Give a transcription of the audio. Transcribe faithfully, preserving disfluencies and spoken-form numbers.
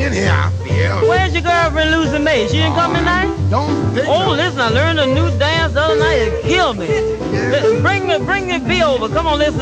in here, I feel. Where's your girlfriend, Lucy May? She didn't come tonight? Don't think Oh, so. listen, I learned a new dance the other night. It killed me. Yeah. Li- Bring me, bring me B over. Come on, listen.